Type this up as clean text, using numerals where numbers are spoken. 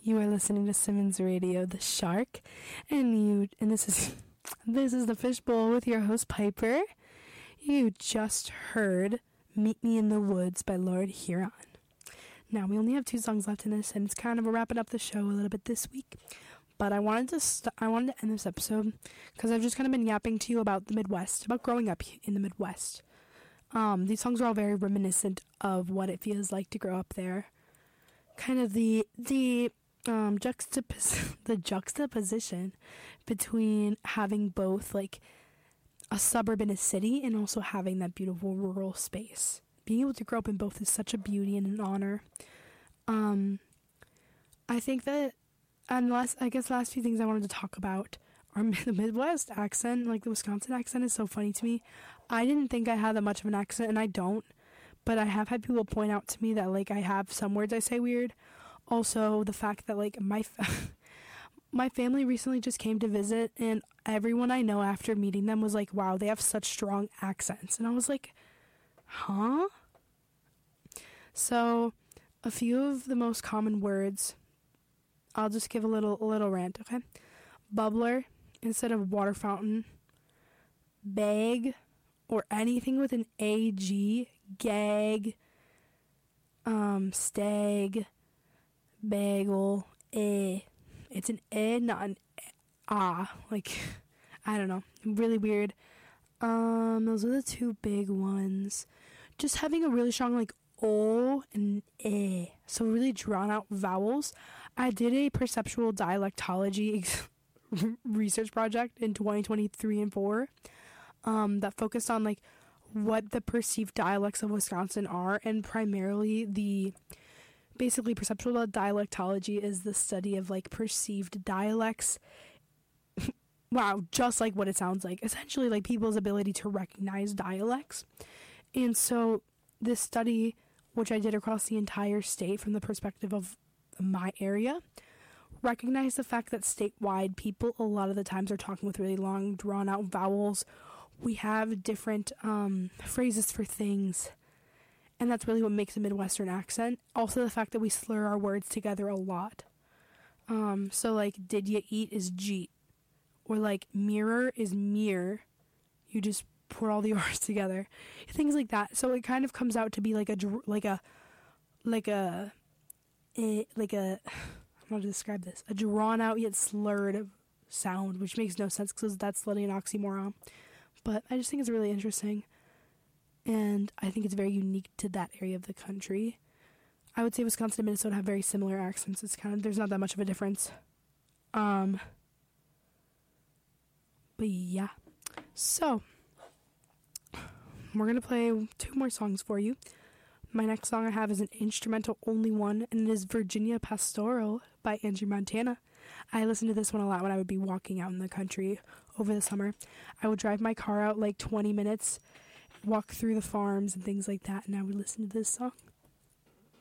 You are listening to Simmons Radio, the Shark, and this is the Fishbowl with your host Piper. You just heard "Meet Me in the Woods" by Lord Huron. Now we only have 2 songs left in this, and it's kind of wrapping up the show a little bit this week. But I wanted to end this episode because I've just kind of been yapping to you about the Midwest, about growing up in the Midwest. These songs are all very reminiscent of what it feels like to grow up there. Kind of the juxtaposition between having both like a suburb and a city and also having that beautiful rural space. Being able to grow up in both is such a beauty and an honor. I think that, last few things I wanted to talk about are the Midwest accent. Like the Wisconsin accent is so funny to me. I didn't think I had that much of an accent, and I don't, but I have had people point out to me that like I have some words I say weird. Also, the fact that, like, my family recently just came to visit, and everyone I know after meeting them was like, wow, they have such strong accents. And I was like, huh? So, a few of the most common words, I'll just give a little rant, okay? Bubbler instead of water fountain. Bag, or anything with an A-G. Gag. Stag. Bagel, it's an not an like, I don't know, really weird. Those are the 2 big ones. Just having a really strong, like, O and E, so really drawn out vowels. I did a perceptual dialectology research project in 2023 and 4, that focused on, like, what the perceived dialects of Wisconsin are, and primarily basically, perceptual dialectology is the study of, like, perceived dialects. Wow, just like what it sounds like. Essentially, like, people's ability to recognize dialects. And so, this study, which I did across the entire state from the perspective of my area, recognized the fact that statewide people a lot of the times are talking with really long, drawn-out vowels. We have different phrases for things. And that's really what makes a Midwestern accent. Also, the fact that we slur our words together a lot. So, like, did you eat is jeet. Or, like, mirror is mirror. You just put all the R's together. Things like that. So, it kind of comes out to be like how to describe this? A drawn out yet slurred sound, which makes no sense because that's literally an oxymoron. But I just think it's really interesting. And I think it's very unique to that area of the country. I would say Wisconsin and Minnesota have very similar accents. It's there's not that much of a difference. But yeah. So, we're going to play 2 more songs for you. My next song I have is an instrumental only one, and it is Virginia Pastoral by Angie Montana. I listened to this one a lot when I would be walking out in the country over the summer. I would drive my car out like 20 minutes, walk through the farms and things like that, and I would listen to this song.